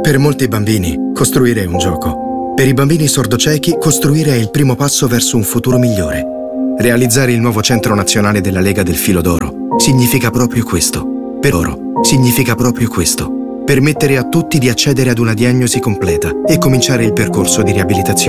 Per molti bambini, costruire è un gioco. Per i bambini sordociechi, costruire è il primo passo verso un futuro migliore. Realizzare il nuovo Centro Nazionale della Lega del Filo d'Oro significa proprio questo. Per loro significa proprio questo. Permettere a tutti di accedere ad una diagnosi completa e cominciare il percorso di riabilitazione.